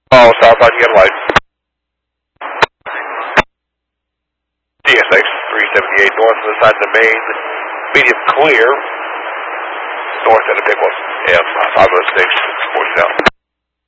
Oh, southbound, you got a light. DSX 378 north on the side of the main, medium clear, north of the big one. Yeah, 506, 40 south.